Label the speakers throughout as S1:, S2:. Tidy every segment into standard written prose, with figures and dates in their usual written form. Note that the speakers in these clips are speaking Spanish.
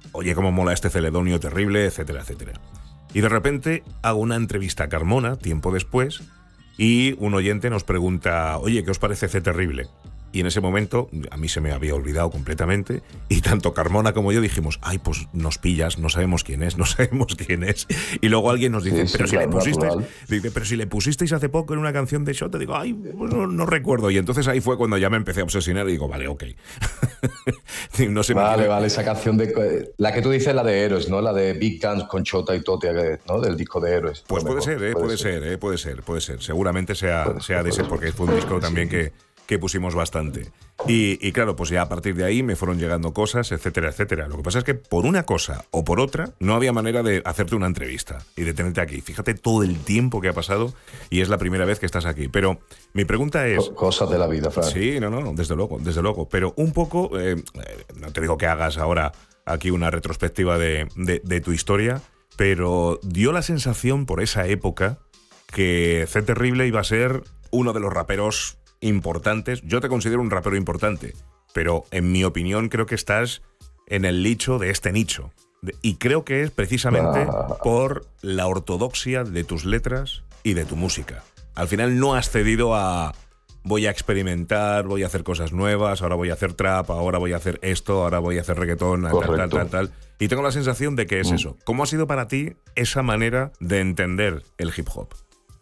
S1: oye, cómo mola este Celedonio terrible, etcétera, etcétera. Y de repente hago una entrevista a Carmona, tiempo después, y un oyente nos pregunta, oye, ¿qué os parece C Terrible? Y en ese momento, a mí se me había olvidado completamente, y tanto Carmona como yo dijimos, ay, pues nos pillas, no sabemos quién es, no sabemos quién es. Y luego alguien nos dice, pero si le pusisteis, dice, pero si le pusisteis hace poco en una canción de Shot, te digo, ay, pues no recuerdo. Y entonces ahí fue cuando ya me empecé a obsesionar y digo, vale, ok.
S2: No sé, vale, esa canción de la que tú dices, la de Héroes, ¿no? La de Big Guns con Chota y Totia, ¿no? Del disco de Héroes.
S1: Pues puede ser. Seguramente sea de ese, porque fue un disco también que pusimos bastante. Y claro, pues ya a partir de ahí me fueron llegando cosas, etcétera, etcétera. Lo que pasa es que por una cosa o por otra no había manera de hacerte una entrevista y de tenerte aquí. Fíjate todo el tiempo que ha pasado y es la primera vez que estás aquí. Pero mi pregunta es...
S2: Cosas de la vida, Fran.
S1: Sí, no, desde luego. Pero un poco, no te digo que hagas ahora aquí una retrospectiva de tu historia, pero dio la sensación por esa época que C Terrible iba a ser uno de los raperos importantes. Yo te considero un rapero importante, pero en mi opinión creo que estás en el nicho de este nicho. Y creo que es precisamente por la ortodoxia de tus letras y de tu música. Al final no has cedido a voy a experimentar, voy a hacer cosas nuevas, ahora voy a hacer trap, ahora voy a hacer esto, ahora voy a hacer reggaetón, tal. Y tengo la sensación de que es eso. ¿Cómo ha sido para ti esa manera de entender el hip hop?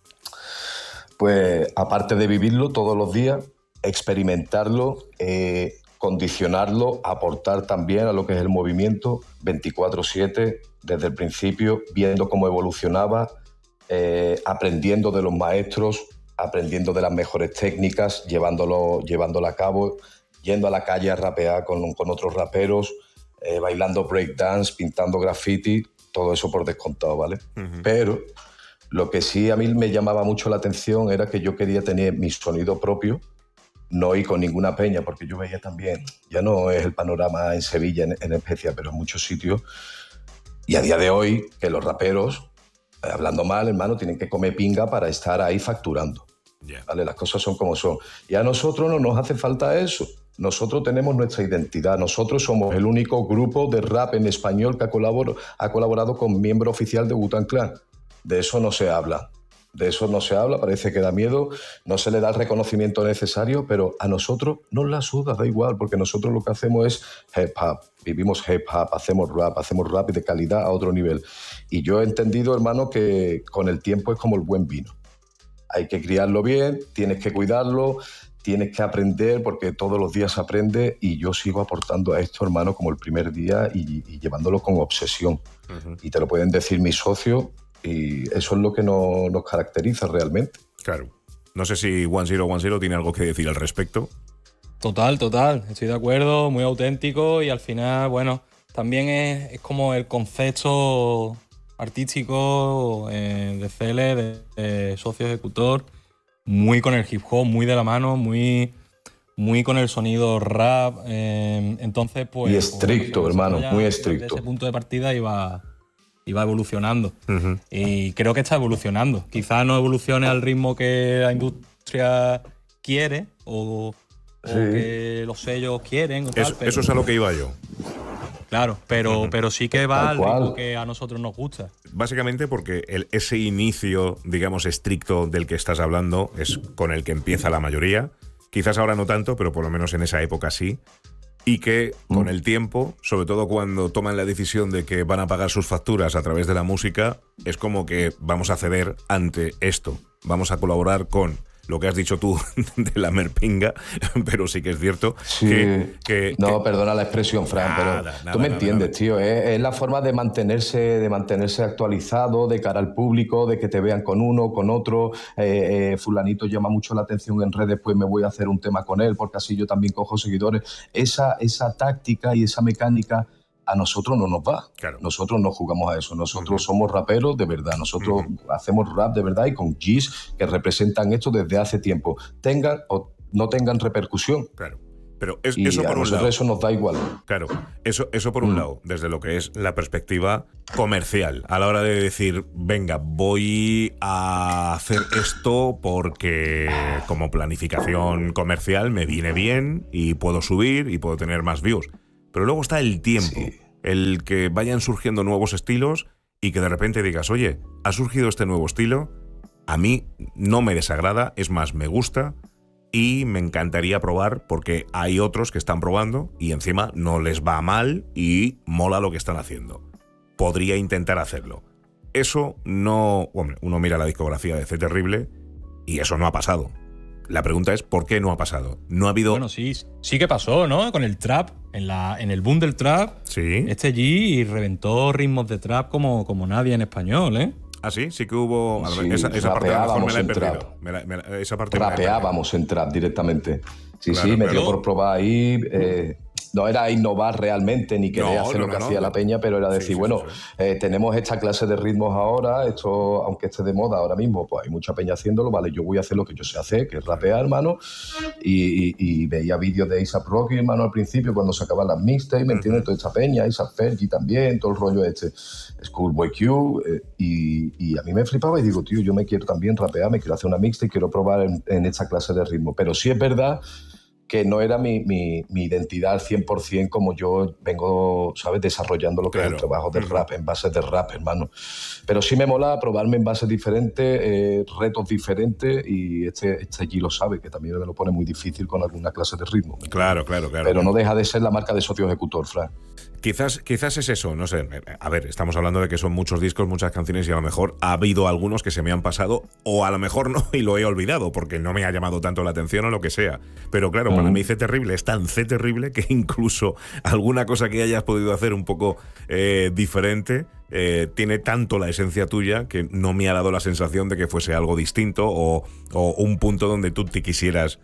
S2: Pues aparte de vivirlo todos los días, experimentarlo, condicionarlo, aportar también a lo que es el movimiento 24/7, desde el principio, viendo cómo evolucionaba, aprendiendo de los maestros, aprendiendo de las mejores técnicas, llevándolo a cabo, yendo a la calle a rapear con otros raperos, bailando breakdance, pintando graffiti, todo eso por descontado, ¿vale? Uh-huh. Pero lo que sí a mí me llamaba mucho la atención era que yo quería tener mi sonido propio, no ir con ninguna peña, porque yo veía también, ya no es el panorama en Sevilla en especial, pero en muchos sitios, y a día de hoy que los raperos, hablando mal, hermano, tienen que comer pinga para estar ahí facturando. Yeah. ¿Vale? Las cosas son como son. Y a nosotros no nos hace falta eso. Nosotros tenemos nuestra identidad. Nosotros somos el único grupo de rap en español que ha colaborado con miembro oficial de Wu-Tang Clan. De eso no se habla. Parece que da miedo, no se le da el reconocimiento necesario, pero a nosotros nos la suda, da igual, porque nosotros lo que hacemos es hip hop, vivimos hip hop, hacemos rap y de calidad a otro nivel. Y yo he entendido, hermano, que con el tiempo es como el buen vino. Hay que criarlo bien, tienes que cuidarlo, tienes que aprender, porque todos los días se aprende, y yo sigo aportando a esto, hermano, como el primer día y llevándolo con obsesión. Uh-huh. Y te lo pueden decir mis socios, y eso es lo que nos caracteriza realmente.
S1: Claro. No sé si 1010 tiene algo que decir al respecto.
S3: Total. Estoy de acuerdo, muy auténtico, y al final, bueno, también es como el concepto artístico de Cele, de socio ejecutor, muy con el hip hop, muy de la mano, muy con el sonido rap. Entonces, pues...
S2: Y estricto, pues, hermano, muy estricto.
S3: Desde ese punto de partida iba evolucionando. Uh-huh. Y creo que está evolucionando. Quizás no evolucione al ritmo que la industria quiere o que los sellos quieren. O tal, pero
S1: eso es a lo que iba yo.
S3: Claro, pero sí que va al ritmo que a nosotros nos gusta.
S1: Básicamente porque ese inicio, digamos, estricto del que estás hablando es con el que empieza la mayoría. Quizás ahora no tanto, pero por lo menos en esa época sí. Y que con el tiempo, sobre todo cuando toman la decisión de que van a pagar sus facturas a través de la música, es como que vamos a ceder ante esto. Vamos a colaborar con lo que has dicho tú de la merpinga, pero sí que es cierto que
S2: perdona la expresión, Fran, pero tú me entiendes, tío. Es la forma de mantenerse actualizado de cara al público, de que te vean con uno, con otro. Fulanito llama mucho la atención en redes, pues me voy a hacer un tema con él, porque así yo también cojo seguidores. Esa táctica y esa mecánica a nosotros no nos va. Claro. Nosotros no jugamos a eso. Nosotros somos raperos de verdad. Nosotros hacemos rap de verdad y con G's que representan esto desde hace tiempo. Tengan o no tengan repercusión.
S1: Claro. Pero eso por un lado.
S2: Eso nos da igual.
S1: Claro, eso por un lado, desde lo que es la perspectiva comercial. A la hora de decir, venga, voy a hacer esto porque como planificación comercial me viene bien y puedo subir y puedo tener más views. Pero luego está el tiempo. Sí. el que vayan surgiendo nuevos estilos y que de repente digas, oye, ha surgido este nuevo estilo, a mí no me desagrada, es más, me gusta y me encantaría probar porque hay otros que están probando y encima no les va mal y mola lo que están haciendo. Podría intentar hacerlo. Eso no... Hombre, uno mira la discografía de C Terrible y eso no ha pasado. La pregunta es, ¿por qué no ha pasado? No ha habido...
S3: Bueno, sí que pasó, ¿no? Con el trap, en el boom del trap,
S1: sí.
S3: Este G reventó ritmos de trap como nadie en español, ¿eh?
S1: Ah, sí que hubo...
S2: Sí,
S1: esa parte a lo mejor me la he perdido. Esa parte
S2: rapeábamos en trap directamente. Sí,
S1: claro,
S2: me dio por probar ahí... no era innovar realmente ni querer hacer lo que hacía la peña, pero era decir, tenemos esta clase de ritmos ahora, esto, aunque esté de moda ahora mismo, pues hay mucha peña haciéndolo, vale, yo voy a hacer lo que yo sé hacer, que es rapear, hermano, y veía vídeos de A$AP Rocky, hermano, al principio, cuando sacaban las mixtapes, ¿me entiendes? Toda esta peña, A$AP Fergie también, todo el rollo Schoolboy Q, y a mí me flipaba y digo, tío, yo me quiero también rapear, me quiero hacer una mixtape, quiero probar en esta clase de ritmo, pero sí es verdad que no era mi identidad al 100% como yo vengo, ¿sabes?, desarrollando lo que es el trabajo del rap, en bases de rap, hermano. Pero sí me mola probarme en bases diferentes, retos diferentes, y este allí lo sabe, que también me lo pone muy difícil con alguna clase de ritmo.
S1: Claro.
S2: Pero no deja de ser la marca de socio ejecutor, Fran.
S1: Quizás es eso, no sé. A ver, estamos hablando de que son muchos discos, muchas canciones y a lo mejor ha habido algunos que se me han pasado o a lo mejor no y lo he olvidado porque no me ha llamado tanto la atención o lo que sea. Pero claro, para mí C Terrible es tan C Terrible que incluso alguna cosa que hayas podido hacer un poco diferente tiene tanto la esencia tuya que no me ha dado la sensación de que fuese algo distinto o un punto donde tú te quisieras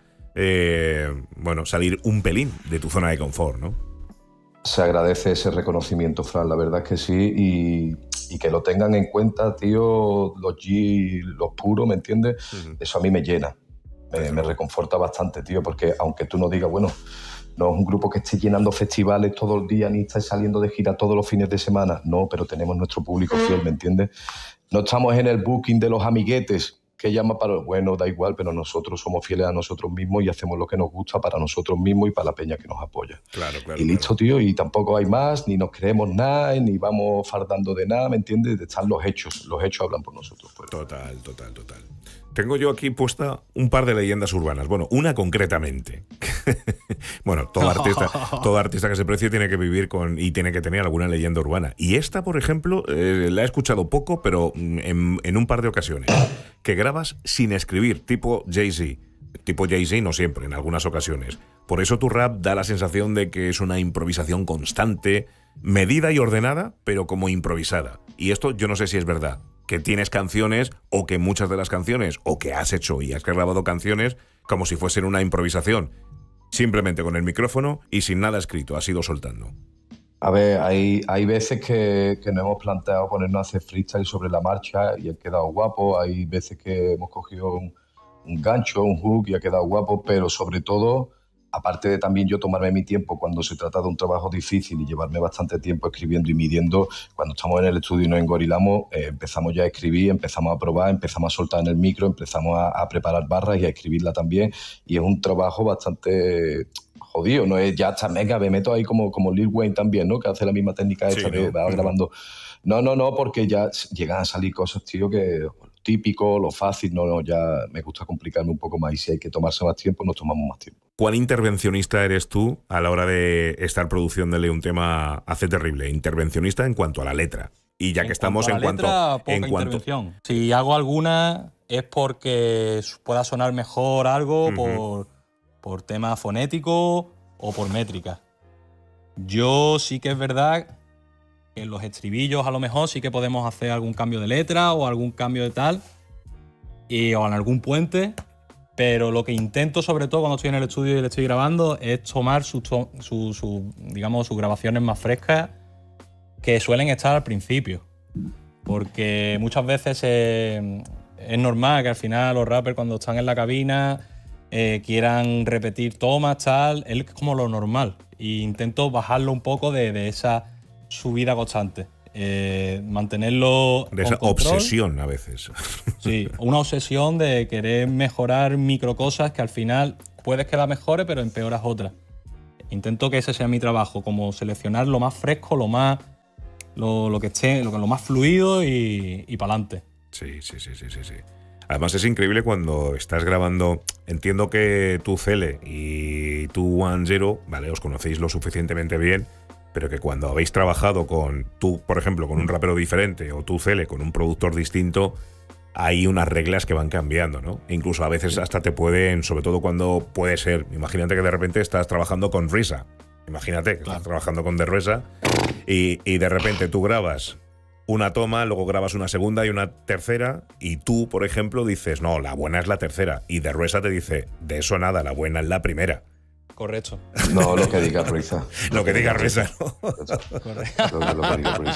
S1: salir un pelín de tu zona de confort, ¿no?
S2: Se agradece ese reconocimiento, Fran, la verdad es que sí, y que lo tengan en cuenta, tío, los G, los puros, ¿me entiendes? Eso a mí me llena, me reconforta bastante, tío, porque aunque tú no digas, bueno, no es un grupo que esté llenando festivales todo el día, ni esté saliendo de gira todos los fines de semana, no, pero tenemos nuestro público fiel, ¿me entiendes? No estamos en el booking de los amiguetes, que llama para... Bueno, da igual, pero nosotros somos fieles a nosotros mismos y hacemos lo que nos gusta para nosotros mismos y para la peña que nos apoya.
S1: Claro.
S2: Y listo, tío, y tampoco hay más, ni nos creemos nada, ni vamos fardando de nada, ¿me entiendes? Están los hechos hablan por nosotros. Pues.
S1: Total. Tengo yo aquí puesta un par de leyendas urbanas. Bueno, una concretamente. Bueno, todo artista que se precie tiene que vivir con y tiene que tener alguna leyenda urbana. Y esta, por ejemplo, la he escuchado poco, pero en un par de ocasiones. Que grabas sin escribir, tipo Jay-Z. Tipo Jay-Z no siempre, en algunas ocasiones. Por eso tu rap da la sensación de que es una improvisación constante, medida y ordenada, pero como improvisada. Y esto yo no sé si es verdad. Que tienes canciones o que muchas de las canciones o que has hecho y has grabado canciones como si fuesen una improvisación. Simplemente con el micrófono y sin nada escrito, has ido soltando.
S2: A ver, hay veces que nos hemos planteado ponernos a hacer freestyle sobre la marcha y ha quedado guapo. Hay veces que hemos cogido un gancho, un hook y ha quedado guapo, pero sobre todo, aparte de también yo tomarme mi tiempo cuando se trata de un trabajo difícil y llevarme bastante tiempo escribiendo y midiendo, cuando estamos en el estudio y nos engorilamos, empezamos ya a escribir, empezamos a probar, empezamos a soltar en el micro, empezamos a preparar barras y a escribirla también, y es un trabajo bastante... jodido, no es ya hasta mega, me meto ahí como Lil Wayne también, ¿no? Que hace la misma técnica esta de va grabando. No, porque ya llegan a salir cosas, tío, que lo típico, lo fácil, ya me gusta complicarme un poco más y si hay que tomarse más tiempo, nos tomamos más tiempo.
S1: ¿Cuán intervencionista eres tú a la hora de estar produciéndole un tema a C Terrible? Intervencionista en cuanto a la letra. Y ya que estamos en cuanto a
S3: intervención. Si hago alguna es porque pueda sonar mejor algo por tema fonético o por métrica. Yo sí que es verdad que en los estribillos a lo mejor sí que podemos hacer algún cambio de letra o algún cambio de tal, o en algún puente, pero lo que intento sobre todo cuando estoy en el estudio y le estoy grabando es tomar sus grabaciones más frescas que suelen estar al principio. Porque muchas veces es normal que al final los rappers cuando están en la cabina quieran repetir tomas, tal, es como lo normal. E intento bajarlo un poco de esa subida constante. Mantenerlo
S1: de esa obsesión a veces.
S3: Sí, una obsesión de querer mejorar micro cosas que al final puedes quedar mejores, pero empeoras otras. Intento que ese sea mi trabajo, como seleccionar lo más fresco, lo que esté, lo más fluido y para adelante.
S1: Sí. Además es increíble cuando estás grabando. Entiendo que tú, Cele, y tú, One Zero, vale, os conocéis lo suficientemente bien, pero que cuando habéis trabajado con tú, por ejemplo, con un rapero diferente, o tú, Cele, con un productor distinto, hay unas reglas que van cambiando, ¿no? Incluso a veces hasta te pueden, sobre todo cuando puede ser, imagínate que de repente estás trabajando con RZA, imagínate que estás trabajando con The RZA y de repente tú grabas una toma, luego grabas una segunda y una tercera, y tú, por ejemplo, dices, no, la buena es la tercera, y The RZA te dice, de eso nada, la buena es la primera.
S3: Correcto.
S2: No, lo que diga RZA.
S1: Lo que diga RZA, ¿no?
S3: Correcto.
S2: Lo que diga RZA.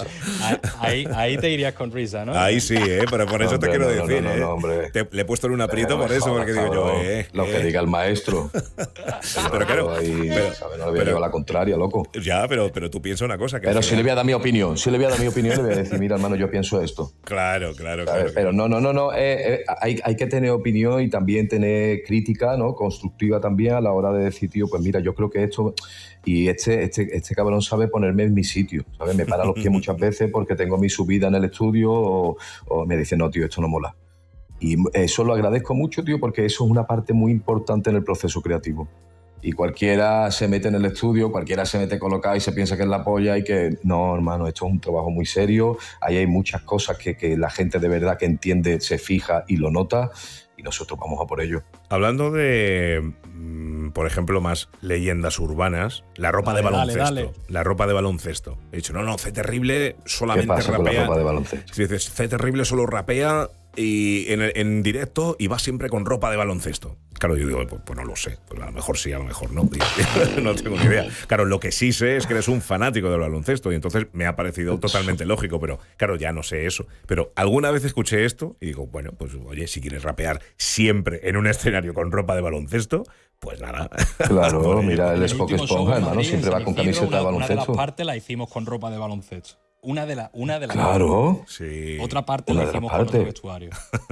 S3: Ahí te irías con RZA, ¿no?
S1: Ahí sí, pero por eso te quiero decir,
S2: hombre.
S1: Le he puesto en un aprieto por eso, porque digo yo,
S2: Lo que diga el maestro.
S1: Pero claro,
S2: ahí, ¿sabes? No le voy a llevar la contraria, loco.
S1: Ya, pero tú piensa una cosa. Que
S2: pero si le voy a dar mi opinión, le voy a decir, mira, hermano, yo pienso esto.
S1: Claro.
S2: Pero no. Hay que tener opinión y también tener crítica, ¿no? Constructiva también a la hora de decir, tío, pues mira, yo creo que esto. Y este cabrón sabe ponerme en mi sitio, ¿sabes? Me para los pies muchas veces porque tengo mi subida en el estudio o me dice, no, tío, esto no mola. Y eso lo agradezco mucho, tío, porque eso es una parte muy importante en el proceso creativo. Y cualquiera se mete en el estudio, cualquiera se mete colocado y se piensa que es la polla y que no, hermano, esto es un trabajo muy serio. Ahí hay muchas cosas que la gente de verdad que entiende, se fija y lo nota, y nosotros vamos a por ello.
S1: Hablando de, por ejemplo, más leyendas urbanas, la ropa de baloncesto.
S3: Dale. La
S1: ropa de baloncesto. He dicho, no, C Terrible solamente
S2: ¿Qué pasa
S1: rapea.
S2: con la ropa de baloncesto?
S1: Si dices, C Terrible solo rapea y en directo y va siempre con ropa de baloncesto. Claro, yo digo, pues no lo sé. Pues a lo mejor sí, a lo mejor no. No tengo ni idea. Claro, lo que sí sé es que eres un fanático del baloncesto y entonces me ha parecido totalmente lógico, pero claro, ya no sé eso. Pero alguna vez escuché esto y digo, bueno, pues oye, si quieres rapear siempre en un escenario con ropa de baloncesto, pues nada.
S2: Claro, mira, el Spock Esponja, hermano,
S3: Madrid,
S2: siempre va con camiseta de baloncesto.
S3: Una de las partes la hicimos con ropa de baloncesto. Una de las.
S2: Claro.
S1: Sí.
S3: Otra parte la hicimos con otro vestuario.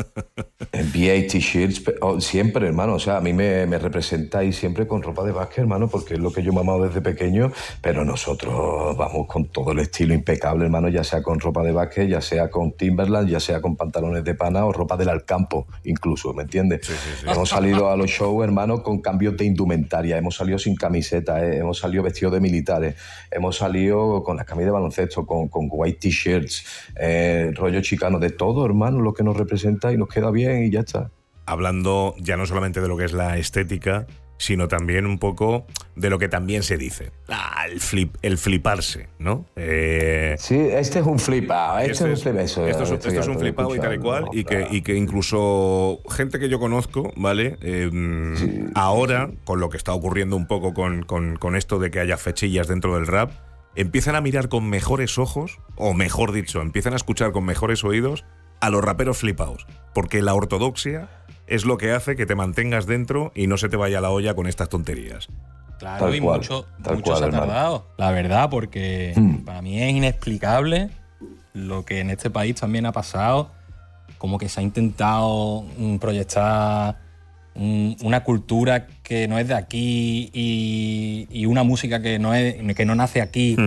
S2: NBA, t-shirts, siempre, hermano. O sea, a mí me representáis siempre con ropa de básquet, hermano, porque es lo que yo he mamado desde pequeño. Pero nosotros vamos con todo el estilo impecable, hermano, ya sea con ropa de básquet, ya sea con Timberland, ya sea con pantalones de pana o ropa del Alcampo, incluso, ¿me entiendes?
S1: Sí.
S2: Hemos salido a los shows, hermano, con cambios de indumentaria. Hemos salido sin camiseta, hemos salido vestidos de militares. Hemos salido con las camisas de baloncesto, con white t-shirts, rollo chicano, de todo, hermano, lo que nos representa y nos queda bien y ya está.
S1: Hablando ya no solamente de lo que es la estética, sino también un poco de lo que también se dice. El fliparse, ¿no?
S2: Sí, este es un flipado. Esto es
S1: un flipado y tal y cual. Y que incluso gente que yo conozco, ¿vale? Sí. Ahora, con lo que está ocurriendo un poco con esto de que haya fechillas dentro del rap, empiezan a mirar con mejores ojos, o mejor dicho, empiezan a escuchar con mejores oídos a los raperos flipados. Porque la ortodoxia es lo que hace que te mantengas dentro y no se te vaya la olla con estas tonterías.
S3: Claro, y mucho se ha tardado, la verdad, porque para mí es inexplicable lo que en este país también ha pasado, como que se ha intentado proyectar una cultura que no es de aquí y una música que no nace aquí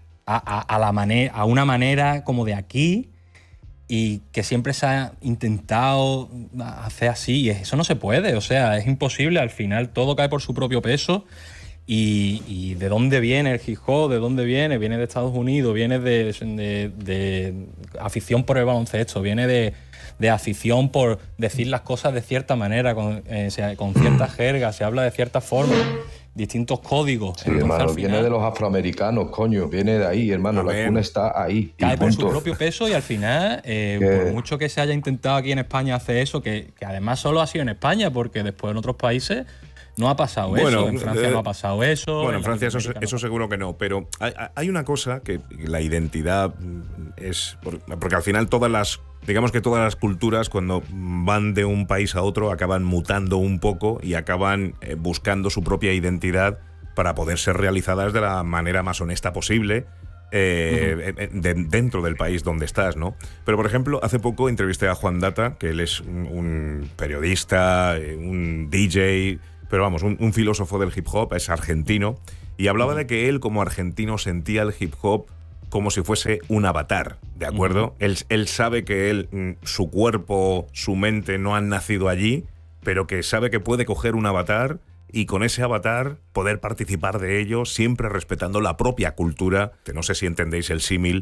S3: a una manera como de aquí, y que siempre se ha intentado hacer así, y eso no se puede, o sea, es imposible. Al final todo cae por su propio peso. Y ¿de dónde viene el hip hop? ¿De dónde viene? Viene de Estados Unidos, viene de afición por el baloncesto, viene de afición por decir las cosas de cierta manera, con cierta jerga, se habla de cierta forma, distintos códigos.
S2: Sí, hermano, viene de los afroamericanos, coño, viene de ahí, hermano, la cuna está ahí.
S3: Cae por su propio peso y al final, por mucho que se haya intentado aquí en España hacer eso, que además solo ha sido en España, porque después en otros países no ha pasado eso, en Francia no ha pasado eso.
S1: Bueno, en Francia eso seguro que no, pero hay una cosa que la identidad es. Porque al final digamos que todas las culturas, cuando van de un país a otro, acaban mutando un poco y acaban buscando su propia identidad para poder ser realizadas de la manera más honesta posible. Dentro del país donde estás, ¿no? Pero, por ejemplo, hace poco entrevisté a Juan Data, que él es un periodista, un DJ, pero vamos, un filósofo del hip hop, es argentino, y hablaba de que él como argentino sentía el hip hop como si fuese un avatar, ¿de acuerdo? Él sabe que su cuerpo, su mente no han nacido allí, pero que sabe que puede coger un avatar y con ese avatar poder participar de ello, siempre respetando la propia cultura, que no sé si entendéis el símil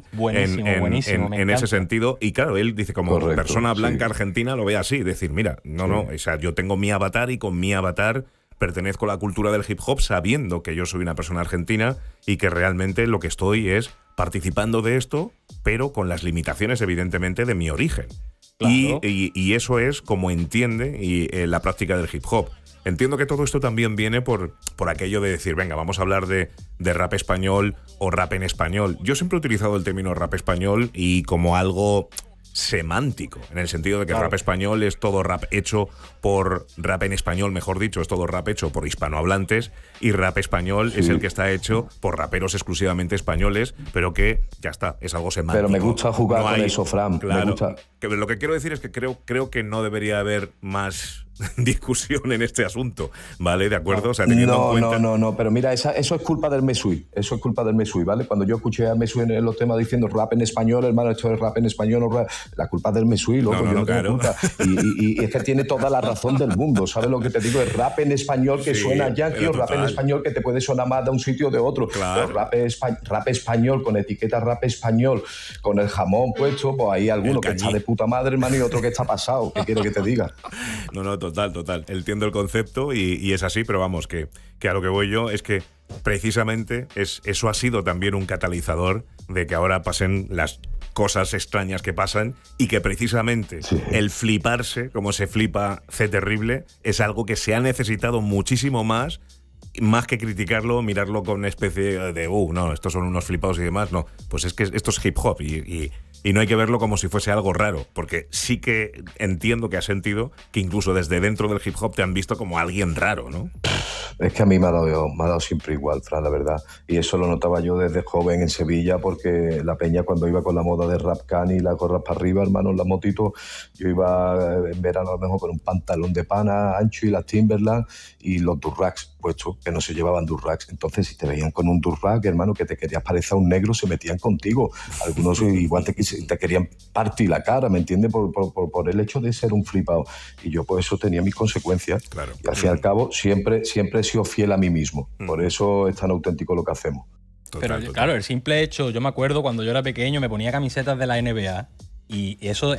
S1: en ese sentido. Y claro, él dice como persona blanca argentina lo ve así, decir, mira, o sea, yo tengo mi avatar y con mi avatar pertenezco a la cultura del hip hop sabiendo que yo soy una persona argentina y que realmente lo que estoy es participando de esto, pero con las limitaciones evidentemente de mi origen. Claro. Y eso es como entiende la práctica del hip hop. Entiendo que todo esto también viene por aquello de decir, venga, vamos a hablar de rap español o rap en español. Yo siempre he utilizado el término rap español y como algo semántico, en el sentido de que rap español es todo rap hecho por rap en español, mejor dicho, es todo rap hecho por hispanohablantes, y rap español es el que está hecho por raperos exclusivamente españoles, pero que ya está, es algo semántico.
S2: Pero me gusta jugar con eso, Fran.
S1: Claro,
S2: me gusta.
S1: Que lo que quiero decir es que creo que no debería haber más discusión en este asunto, ¿vale? ¿De acuerdo? O sea, teniendo en cuenta...
S2: No, pero mira, eso es culpa del Mesui, ¿vale? Cuando yo escuché a Mesui en los temas diciendo rap en español, hermano, esto es rap en español, la culpa es del Mesui, loco, yo no tengo culpa. Y es que tiene toda la razón del mundo, ¿sabes lo que te digo? Es rap en español que suena yankee, o rap en español que te puede sonar más de un sitio o de otro.
S1: Claro.
S2: Rap español, con etiqueta rap español, con el jamón puesto, pues hay alguno que está de puta madre, hermano, y otro que está pasado. ¿Qué quiere que te diga?
S1: No, total. Entiendo el concepto y es así, pero vamos, que a lo que voy yo es que precisamente eso ha sido también un catalizador de que ahora pasen las cosas extrañas que pasan y que precisamente el fliparse, como se flipa C Terrible, es algo que se ha necesitado muchísimo más que criticarlo, mirarlo con una especie de no, estos son unos flipados y demás, no, pues es que esto es hip hop y no hay que verlo como si fuese algo raro, porque sí que entiendo que has sentido que incluso desde dentro del hip hop te han visto como alguien raro, ¿no?
S2: Es que a mí me ha dado siempre igual, Fran, la verdad. Y eso lo notaba yo desde joven en Sevilla, porque la peña cuando iba con la moda de rap can y las gorras para arriba, hermano, en la motito, yo iba en verano a lo mejor con un pantalón de pana ancho y las Timberland y los durrags puestos, que no se llevaban durrags. Entonces, si te veían con un durrag, hermano, que te querías parecer a un negro, se metían contigo. Algunos igual te querían partir la cara, ¿me entiendes? Por el hecho de ser un flipado. Y yo por eso tenía mis consecuencias.
S1: Claro.
S2: Y al fin y al cabo, siempre he sido fiel a mí mismo. Por eso es tan auténtico lo que hacemos.
S3: Total. Claro, el simple hecho, yo me acuerdo cuando yo era pequeño me ponía camisetas de la NBA y eso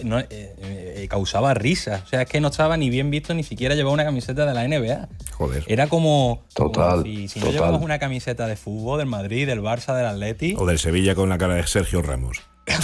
S3: causaba risa. O sea, es que no estaba ni bien visto ni siquiera llevar una camiseta de la NBA.
S1: Joder.
S3: Era como si no llevabas una camiseta de fútbol, del Madrid, del Barça, del Atleti.
S1: O del Sevilla con la cara de Sergio Ramos.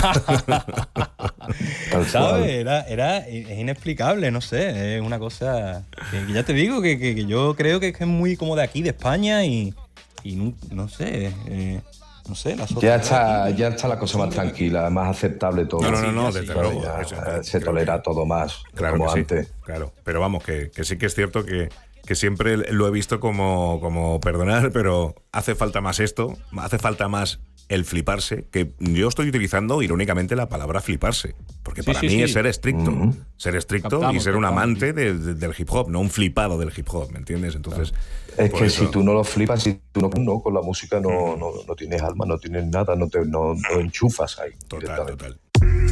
S3: ¿Sabes? Es inexplicable, no sé, es una cosa que ya te digo que yo creo que es muy como de aquí, de España y no sé, la sociedad.
S2: Ya está la cosa más tranquila, más aceptable todo.
S1: No, desde luego.
S2: Se tolera todo más,
S1: claro,
S2: como
S1: que
S2: antes.
S1: Sí, claro, pero vamos, que sí que es cierto que siempre lo he visto como perdonar, pero hace falta más esto, hace falta más el fliparse, que yo estoy utilizando irónicamente la palabra fliparse, porque para mí es ser estricto, ser estricto y ser un amante del hip hop, no un flipado del hip hop, ¿me entiendes? Entonces,
S2: es que si tú no lo flipas, si tú no con la música no tienes alma, no tienes nada, no enchufas ahí.
S1: Total.